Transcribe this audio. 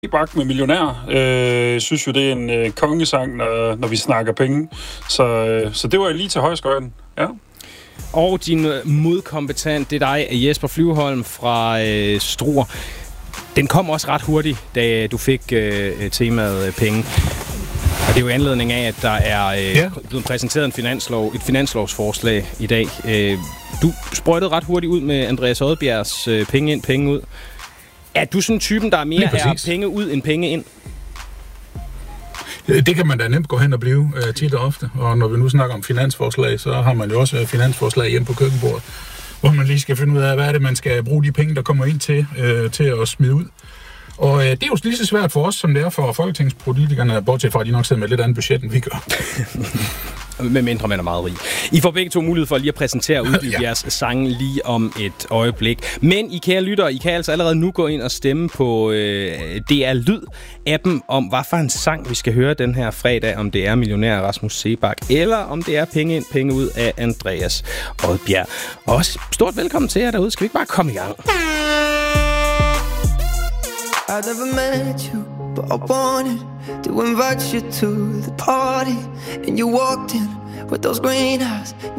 Sebak med Millionær. Synes jo, det er en kongesang, når vi snakker penge. Så det var lige til højskøjten. Ja. Og din modkompetent, det er dig, Jesper Flyvholm fra Struer. Den kom også ret hurtigt, da du fik temaet penge. Og det er jo anledning af, at der er blevet præsenteret et finanslovsforslag i dag. Du sprøjtede ret hurtigt ud med Andreas Odbjergs penge ind, penge ud. Er du sådan en typen, der er mere er penge ud end penge ind? Det kan man da nemt gå hen og blive tit og ofte. Og når vi nu snakker om finansforslag, så har man jo også finansforslag hjemme på køkkenbordet, hvor man lige skal finde ud af, hvad er det, man skal bruge de penge, der kommer ind til at smide ud. Og det er jo lige så svært for os, som det er for folketingspolitikerne, bortset fra, at de nok sidder med lidt andet budget, end vi gør. Med mindre man er meget rig. I får begge to mulighed for lige at præsentere ud i jeres sange lige om et øjeblik. Men I kære lyttere, I kan altså allerede nu gå ind og stemme på DR Lyd-appen om, hvad for en sang vi skal høre den her fredag, om det er Millionær Rasmus Sebak, eller om det er Penge ind, penge ud af Andreas Odbjerg. Og også stort velkommen til jer derude. Skal vi ikke bare komme i gang? I never met you, but I wanted to invite you to the party. And you walked in with those green eyes,